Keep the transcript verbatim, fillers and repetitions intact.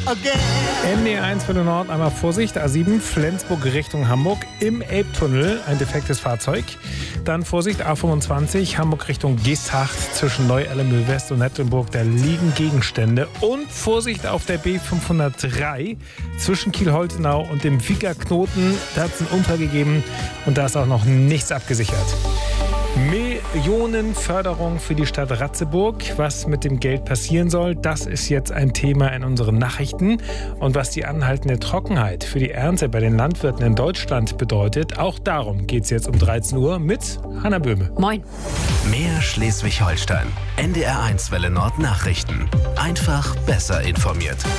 M D eins Welle Nord, einmal Vorsicht, A sieben, Flensburg Richtung Hamburg, im Elbtunnel ein defektes Fahrzeug. Dann Vorsicht, A fünfundzwanzig, Hamburg Richtung Geesthacht, zwischen Neu-Ellemühl West und Nettenburg, da liegen Gegenstände. Und Vorsicht auf der B fünfhundertdrei, zwischen Kiel-Holtenau und dem Wieger-Knoten, da hat es einen Unfall gegeben und da ist auch noch nichts abgesichert. Millionenförderung für die Stadt Ratzeburg. Was mit dem Geld passieren soll, das ist jetzt ein Thema in unseren Nachrichten. Und was die anhaltende Trockenheit für die Ernte bei den Landwirten in Deutschland bedeutet, auch darum geht es jetzt um dreizehn Uhr mit Hanna Böhme. Moin. Mehr Schleswig-Holstein. N D R eins Welle Nord Nachrichten. Einfach besser informiert.